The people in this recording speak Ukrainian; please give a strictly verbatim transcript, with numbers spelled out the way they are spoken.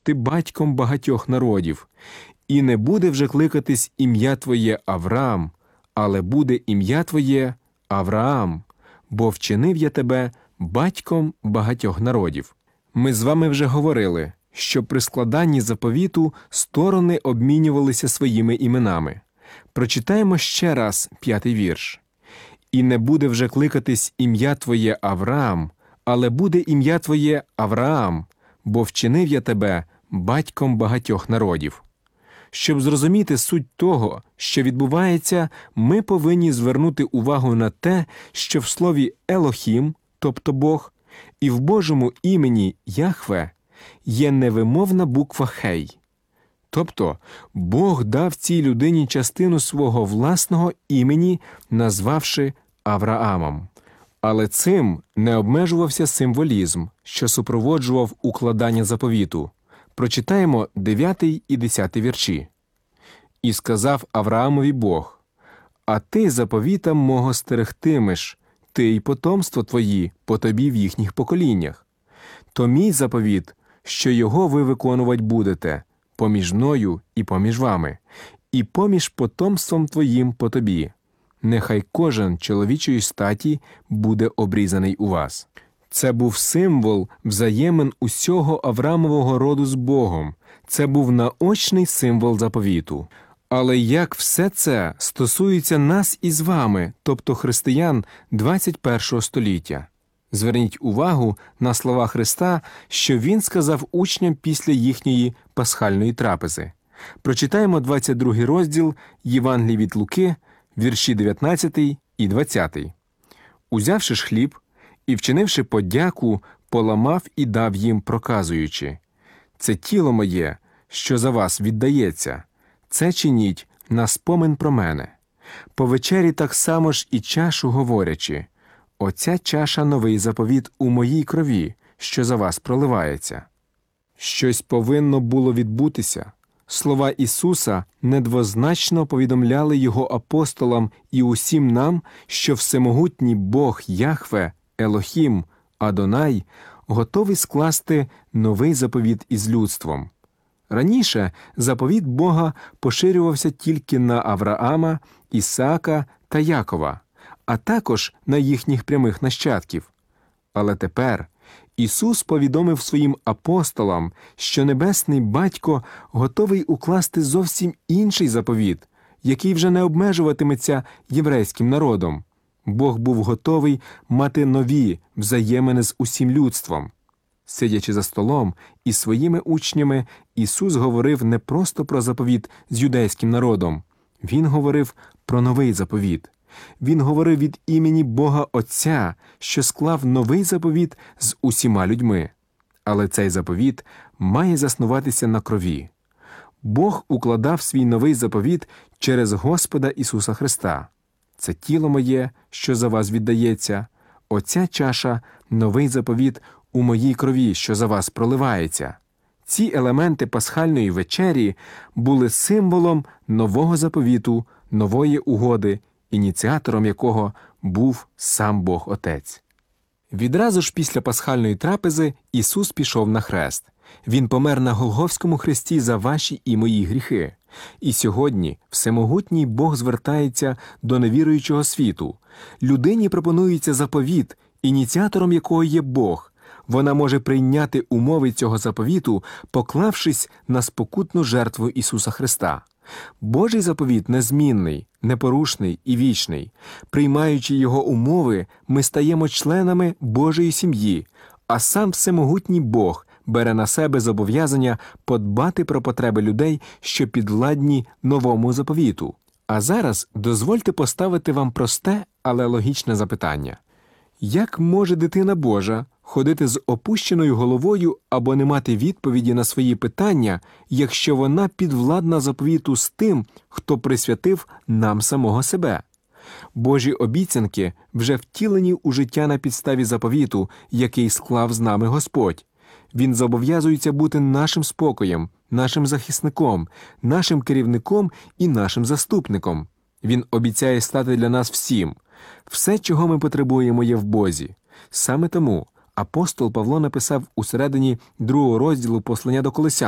ти батьком багатьох народів, і не буде вже кликатись ім'я твоє Авраам, але буде ім'я твоє Авраам, бо вчинив я тебе батьком багатьох народів. Ми з вами вже говорили, що при складанні заповіту сторони обмінювалися своїми іменами. Прочитаємо ще раз п'ятий вірш. «І не буде вже кликатись ім'я твоє Авраам, але буде ім'я твоє Авраам, бо вчинив я тебе батьком багатьох народів». Щоб зрозуміти суть того, що відбувається, ми повинні звернути увагу на те, що в слові «Елохім», тобто Бог, і в Божому імені Яхве є невимовна буква «Хей». Тобто Бог дав цій людині частину свого власного імені, назвавши Авраамом. Але цим не обмежувався символізм, що супроводжував укладання заповіту. Прочитаємо дев'ятий і десятий вірші. «І сказав Авраамові Бог, а ти заповітам мого стерегтимеш, ти й потомство твої по тобі в їхніх поколіннях. То мій заповіт, що його ви виконувати будете, поміж мною і поміж вами, і поміж потомством твоїм по тобі. Нехай кожен чоловічої статі буде обрізаний у вас». Це був символ взаємин усього Авраамового роду з Богом. Це був наочний символ заповіту. Але як все це стосується нас із вами, тобто християн двадцять першого століття? Зверніть увагу на слова Христа, що Він сказав учням після їхньої пасхальної трапези. Прочитаємо двадцять другий розділ Євангелії від Луки, вірші дев'ятнадцятий і двадцятий. «Узявши ж хліб і, вчинивши подяку, поламав і дав їм, проказуючи: це тіло моє, що за вас віддається, це чиніть на спомин про мене. По вечері так само ж і чашу говорячи: оця чаша новий заповіт у моїй крові, що за вас проливається». Щось повинно було відбутися. Слова Ісуса недвозначно повідомляли Його апостолам і усім нам, що всемогутній Бог Яхве, Елохім, Адонай готовий скласти новий заповіт із людством. Раніше заповіт Бога поширювався тільки на Авраама, Ісаака та Якова, а також на їхніх прямих нащадків. Але тепер Ісус повідомив своїм апостолам, що Небесний Батько готовий укласти зовсім інший заповіт, який вже не обмежуватиметься єврейським народом. Бог був готовий мати нові взаємини з усім людством. Сидячи за столом із своїми учнями, Ісус говорив не просто про заповіт з юдейським народом. Він говорив про новий заповіт. Він говорив від імені Бога Отця, що склав новий заповіт з усіма людьми. Але цей заповіт має заснуватися на крові. Бог укладав свій новий заповіт через Господа Ісуса Христа. Це тіло моє, що за вас віддається, оця чаша – новий заповіт у моїй крові, що за вас проливається. Ці елементи пасхальної вечері були символом нового заповіту, нової угоди, ініціатором якого був сам Бог Отець. Відразу ж після пасхальної трапези Ісус пішов на хрест. Він помер на Голгофському хресті за ваші і мої гріхи. І сьогодні всемогутній Бог звертається до невіруючого світу. Людині пропонується заповіт, ініціатором якого є Бог. Вона може прийняти умови цього заповіту, поклавшись на спокутну жертву Ісуса Христа. Божий заповіт незмінний, непорушний і вічний. Приймаючи його умови, ми стаємо членами Божої сім'ї, а сам всемогутній Бог бере на себе зобов'язання подбати про потреби людей, що підвладні новому заповіту. А зараз дозвольте поставити вам просте, але логічне запитання. Як може дитина Божа ходити з опущеною головою або не мати відповіді на свої питання, якщо вона підвладна заповіту з тим, хто присвятив нам самого себе? Божі обіцянки вже втілені у життя на підставі заповіту, який склав з нами Господь. Він зобов'язується бути нашим спокоєм, нашим захисником, нашим керівником і нашим заступником. Він обіцяє стати для нас всім. Все, чого ми потребуємо, є в Бозі. Саме тому апостол Павло написав у середині другого розділу послання до Колосян: